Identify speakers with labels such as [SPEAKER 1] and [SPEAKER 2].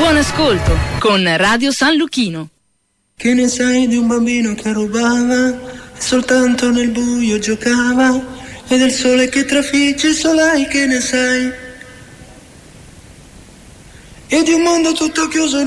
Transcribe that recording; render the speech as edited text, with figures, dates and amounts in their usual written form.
[SPEAKER 1] Buon ascolto con Radio San Luchino.
[SPEAKER 2] Che ne sai di un bambino che rubava e soltanto nel buio giocava, e del sole che trafigge il solai, che ne sai? E di un mondo tutto chiuso